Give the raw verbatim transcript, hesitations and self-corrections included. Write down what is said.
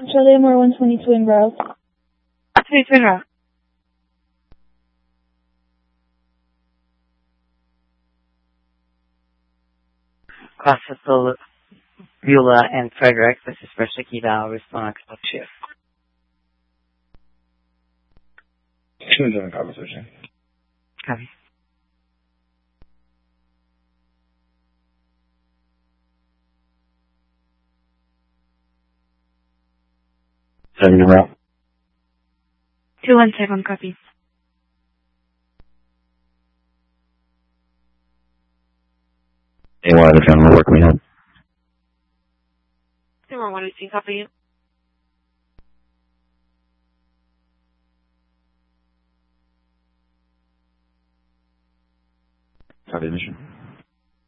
Charlie Amor one twenty Twin Row. Hey, Twin Row. Classical Beulah and Frederick, this is for Shakida, respond to shift. Tunes on the conversation. Copy. Seven route. two one seven, copy. They wanted to film the work we had. two one one, copy. Copy mission.